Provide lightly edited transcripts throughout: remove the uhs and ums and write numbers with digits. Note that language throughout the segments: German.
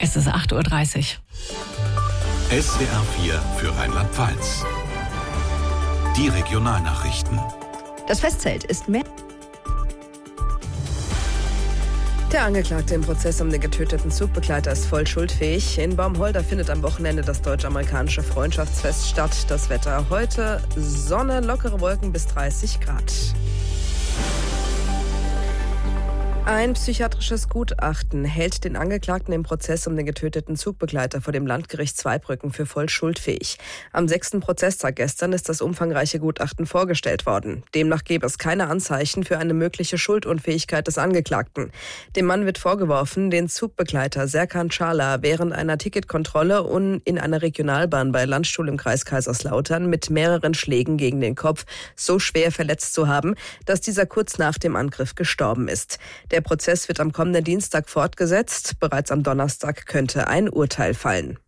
Es ist 8:30 Uhr. SWR 4 für Rheinland-Pfalz. Die Regionalnachrichten. Das Festzelt ist mehr. Der Angeklagte im Prozess um den getöteten Zugbegleiter ist voll schuldfähig. In Baumholder findet am Wochenende das deutsch-amerikanische Freundschaftsfest statt. Das Wetter heute: Sonne, lockere Wolken bis 30 Grad. Ein psychiatrisches Gutachten hält den Angeklagten im Prozess um den getöteten Zugbegleiter vor dem Landgericht Zweibrücken für voll schuldfähig. Am 6. Prozesstag gestern ist das umfangreiche Gutachten vorgestellt worden. Demnach gäbe es keine Anzeichen für eine mögliche Schuldunfähigkeit des Angeklagten. Dem Mann wird vorgeworfen, den Zugbegleiter Serkan Çağlar während einer Ticketkontrolle und in einer Regionalbahn bei Landstuhl im Kreis Kaiserslautern mit mehreren Schlägen gegen den Kopf so schwer verletzt zu haben, dass dieser kurz nach dem Angriff gestorben ist. Der Prozess wird am kommenden Dienstag fortgesetzt. Bereits am Donnerstag könnte ein Urteil fallen.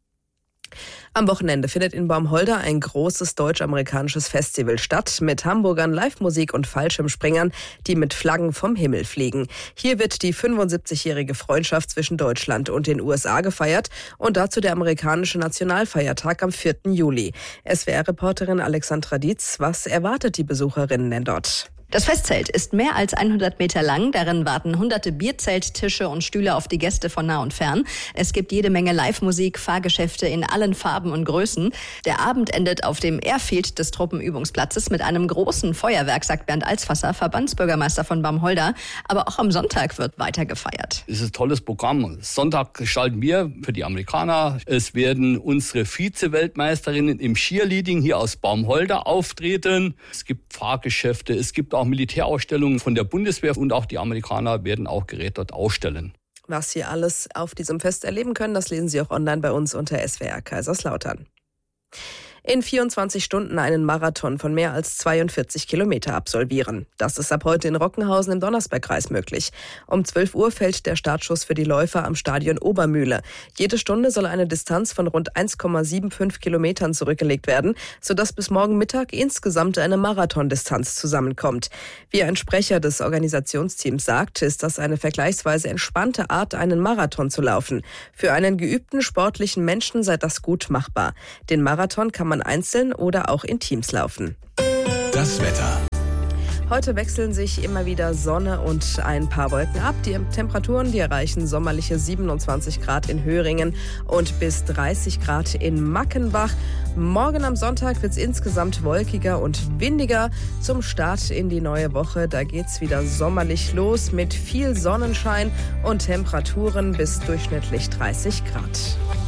Am Wochenende findet in Baumholder ein großes deutsch-amerikanisches Festival statt mit Hamburgern, Live-Musik und Fallschirmspringern, die mit Flaggen vom Himmel fliegen. Hier wird die 75-jährige Freundschaft zwischen Deutschland und den USA gefeiert und dazu der amerikanische Nationalfeiertag am 4. Juli. SWR-Reporterin Alexandra Dietz, was erwartet die Besucherinnen denn dort? Das Festzelt ist mehr als 100 Meter lang. Darin warten hunderte Bierzelttische und Stühle auf die Gäste von nah und fern. Es gibt jede Menge Live-Musik, Fahrgeschäfte in allen Farben und Größen. Der Abend endet auf dem Airfield des Truppenübungsplatzes mit einem großen Feuerwerk, sagt Bernd Alsfasser, Verbandsbürgermeister von Baumholder. Aber auch am Sonntag wird weiter gefeiert. Es ist ein tolles Programm. Sonntag gestalten wir für die Amerikaner. Es werden unsere Vize-Weltmeisterinnen im Cheerleading hier aus Baumholder auftreten. Es gibt Fahrgeschäfte, es gibt auch Militärausstellungen von der Bundeswehr und auch die Amerikaner werden auch Geräte dort ausstellen. Was Sie alles auf diesem Fest erleben können, das lesen Sie auch online bei uns unter SWR Kaiserslautern. In 24 Stunden einen Marathon von mehr als 42 Kilometer absolvieren. Das ist ab heute in Rockenhausen im Donnersbergkreis möglich. Um 12 Uhr fällt der Startschuss für die Läufer am Stadion Obermühle. Jede Stunde soll eine Distanz von rund 1,75 Kilometern zurückgelegt werden, sodass bis morgen Mittag insgesamt eine Marathondistanz zusammenkommt. Wie ein Sprecher des Organisationsteams sagt, ist das eine vergleichsweise entspannte Art, einen Marathon zu laufen. Für einen geübten sportlichen Menschen sei das gut machbar. Den Marathon kann man einzeln oder auch in Teams laufen. Das Wetter. Heute wechseln sich immer wieder Sonne und ein paar Wolken ab. Die Temperaturen, die erreichen sommerliche 27 Grad in Höringen und bis 30 Grad in Mackenbach. Morgen am Sonntag wird es insgesamt wolkiger und windiger. Zum Start in die neue Woche, da geht's wieder sommerlich los mit viel Sonnenschein und Temperaturen bis durchschnittlich 30 Grad.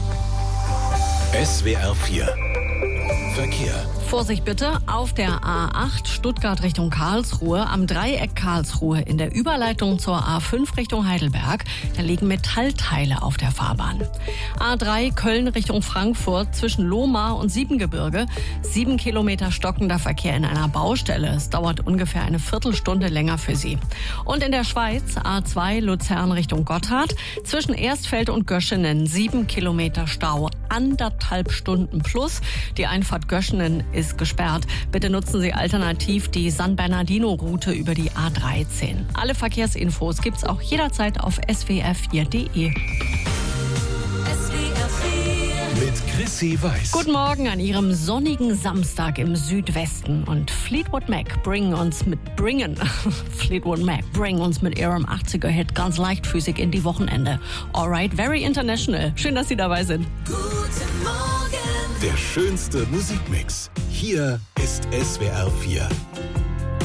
SWR 4 Verkehr. Vorsicht bitte auf der A8 Stuttgart Richtung Karlsruhe, am Dreieck Karlsruhe in der Überleitung zur A5 Richtung Heidelberg. Da liegen Metallteile auf der Fahrbahn. A3 Köln Richtung Frankfurt zwischen Lohmar und Siebengebirge. 7 Kilometer stockender Verkehr in einer Baustelle. Es dauert ungefähr eine Viertelstunde länger für Sie. Und in der Schweiz A2 Luzern Richtung Gotthard. Zwischen Erstfeld und Göschenen 7 Kilometer Stau. 1,5 Stunden plus. Die Einfahrt Göschenen ist gesperrt. Bitte nutzen Sie alternativ die San Bernardino-Route über die A13. Alle Verkehrsinfos gibt's auch jederzeit auf swr4.de. Mit Chrissy Weiß. Guten Morgen an Ihrem sonnigen Samstag im Südwesten. Und Fleetwood Mac bringen uns mit ihrem 80er-Hit ganz leichtfüßig in die Wochenende. Alright, very international. Schön, dass Sie dabei sind. Guten Morgen. Der schönste Musikmix. Hier ist SWR 4.